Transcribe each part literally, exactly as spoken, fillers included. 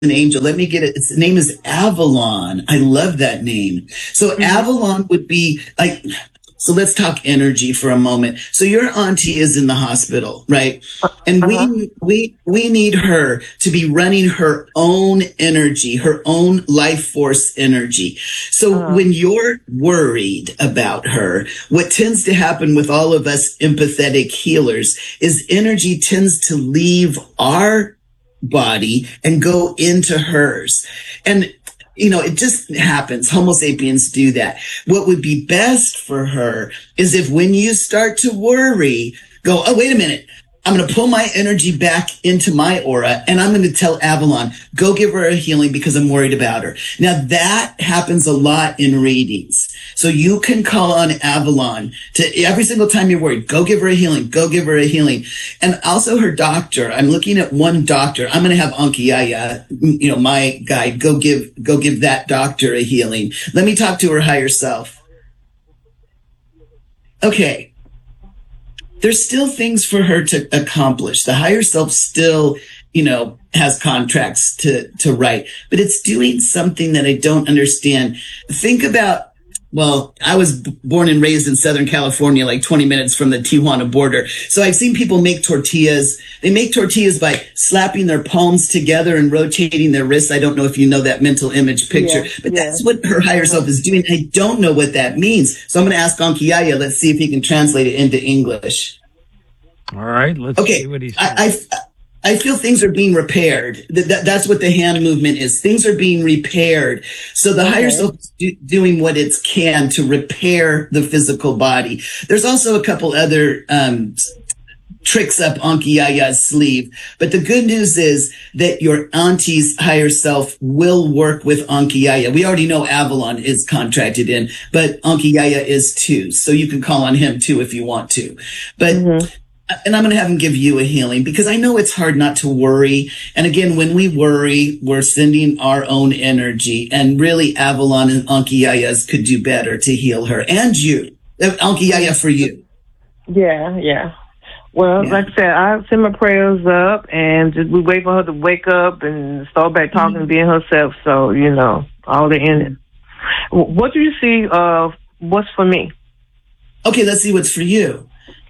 an angel. Let me get it. Its name is Avalon. I love that name. So mm-hmm. Avalon would be like, so let's talk energy for a moment. So your auntie is in the hospital, right? And uh-huh. we, we, we need her to be running her own energy, her own life force energy. So uh-huh. when you're worried about her, what tends to happen with all of us empathetic healers is energy tends to leave our body and go into hers. And you know, it just happens. Homo sapiens do that. What would be best for her is if when you start to worry, go, oh, wait a minute. I'm going to pull my energy back into my aura and I'm going to tell Avalon, go give her a healing because I'm worried about her. Now that happens a lot in readings. So you can call on Avalon to every single time you're worried, go give her a healing, go give her a healing. And also her doctor. I'm looking at one doctor. I'm going to have Ankiaya, you know, my guide, go give, go give that doctor a healing. Let me talk to her higher self. Okay. There's still things for her to accomplish. The higher self still, you know, has contracts to, to write, but it's doing something that I don't understand. Think about, well, I was born and raised in Southern California, like twenty minutes from the Tijuana border. So I've seen people make tortillas. They make tortillas by slapping their palms together and rotating their wrists. I don't know if you know that mental image picture, yeah, but yeah. that's what her higher self is doing. I don't know what that means. So I'm going to ask Ankiaya. Let's see if he can translate it into English. All right. Let's okay. see what he says. I, I, I feel things are being repaired. That, that, that's what the hand movement is. Things are being repaired. So the okay. higher self is do, doing what it can to repair the physical body. There's also a couple other um tricks up Ankiyaya's sleeve. But the good news is that your auntie's higher self will work with Ankiyaya. We already know Avalon is contracted in, but Ankiyaya is too. So you can call on him too if you want to. But mm-hmm. And I'm going to have him give you a healing because I know it's hard not to worry. And again, when we worry, we're sending our own energy. And really, Avalon and Ankiyaya's could do better to heal her. And you. Ankiyaya for you. Yeah, yeah. Well, Yeah. like I said, I send my prayers up and just, we wait for her to wake up and start back talking Mm-hmm. and being herself. So, you know, all the in it. What do you see of what's for me? Okay, let's see what's for you.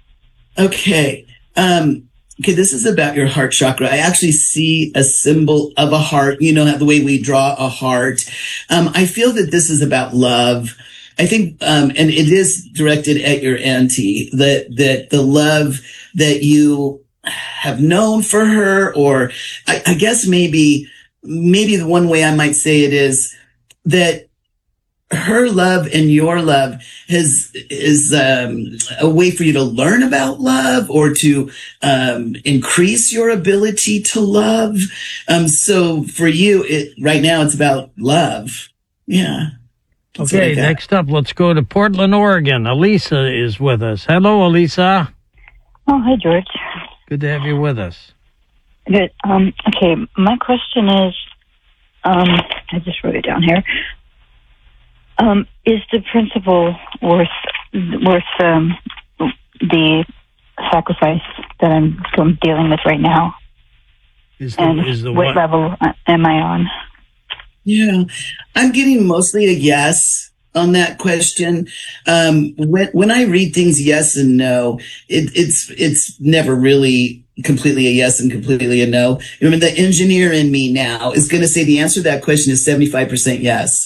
Okay. Um, okay, this is about your heart chakra. I actually see a symbol of a heart, you know, the way we draw a heart. Um, I feel that this is about love. I think, um, and it is directed at your auntie, that, that the love that you have known for her, or I, I guess maybe, maybe the one way I might say it is that her love and your love has, is, um, a way for you to learn about love or to, um, increase your ability to love. Um, so for you, it, right now it's about love. Yeah. That's Okay, next up, let's go to Portland, Oregon. Elisa is with us. Hello, Elisa. Oh, hi, George. Good to have you with us. Good. Um, okay, my question is, um, I just wrote it down here. Um, is the principle worth worth um, the sacrifice that I'm, I'm dealing with right now? Is the, and is the what what? level am I on? Yeah, I'm getting mostly a yes on that question. Um, when, when I read things yes and no, it, it's, it's never really completely a yes and completely a no. Remember, the engineer in me now is going to say the answer to that question is seventy-five percent yes.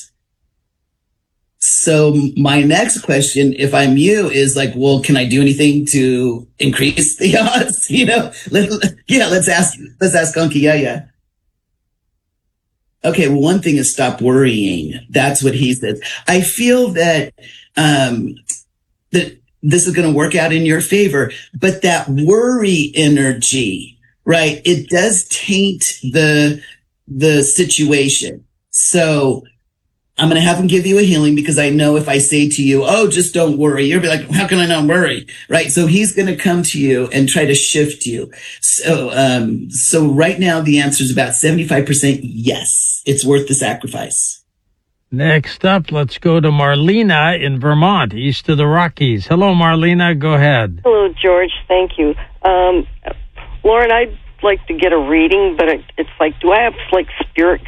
So my next question, if I'm you, is like, well, can I do anything to increase the odds? You know, let, yeah, let's ask, let's ask Ankiyaya. Okay, well, one thing is stop worrying. That's what he says. I feel that, um, that this is going to work out in your favor, but that worry energy, right? It does taint the, the situation. So I'm going to have him give you a healing because I know if I say to you, oh, just don't worry, you'll be like, how can I not worry? Right. So he's going to come to you and try to shift you. So, um, so right now the answer is about seventy-five percent yes, it's worth the sacrifice. Next up, let's go to Marlena in Vermont, east of the Rockies. Hello, Marlena. Go ahead. Hello, George. Thank you. Um, Lauren, I like to get a reading, but it, it's like, do I have like spirit